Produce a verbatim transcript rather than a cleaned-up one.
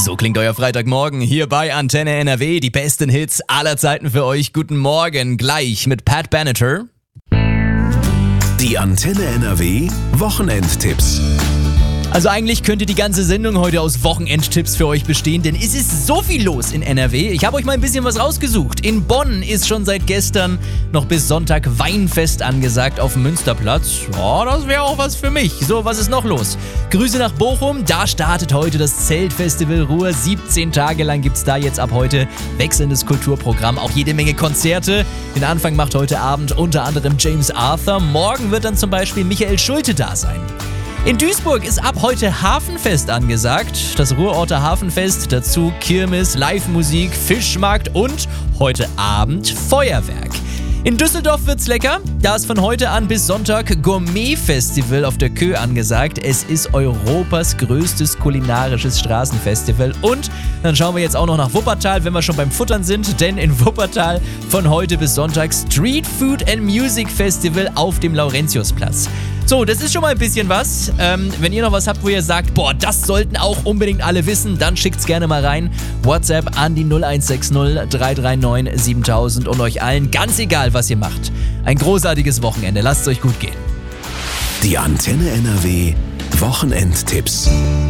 So klingt euer Freitagmorgen hier bei Antenne N R W. Die besten Hits aller Zeiten für euch. Guten Morgen, gleich mit Pat Benatar. Die Antenne N R W Wochenendtipps. Also eigentlich könnte die ganze Sendung heute aus Wochenendtipps für euch bestehen, denn es ist so viel los in N R W. Ich habe euch mal ein bisschen was rausgesucht. In Bonn ist schon seit gestern noch bis Sonntag Weinfest angesagt auf dem Münsterplatz. Ja, das wäre auch was für mich. So, was ist noch los? Grüße nach Bochum. Da startet heute das Zeltfestival Ruhr. siebzehn Tage lang gibt es da jetzt ab heute wechselndes Kulturprogramm. Auch jede Menge Konzerte. Den Anfang macht heute Abend unter anderem James Arthur. Morgen wird dann zum Beispiel Michael Schulte da sein. In Duisburg ist ab heute Hafenfest angesagt. Das Ruhrorter Hafenfest, dazu Kirmes, Live-Musik, Fischmarkt und heute Abend Feuerwerk. In Düsseldorf wird's lecker. Da ist von heute an bis Sonntag Gourmet-Festival auf der Kö angesagt. Es ist Europas größtes kulinarisches Straßenfestival. Und dann schauen wir jetzt auch noch nach Wuppertal, wenn wir schon beim Futtern sind. Denn in Wuppertal von heute bis Sonntag Street Food and Music Festival auf dem Laurentiusplatz. So, das ist schon mal ein bisschen was. Ähm, wenn ihr noch was habt, wo ihr sagt, boah, das sollten auch unbedingt alle wissen, dann schickt's gerne mal rein. WhatsApp an die null eins sechs null drei drei neun siebentausend und euch allen, ganz egal, was ihr macht. Ein großartiges Wochenende. Lasst es euch gut gehen. Die Antenne N R W Wochenendtipps.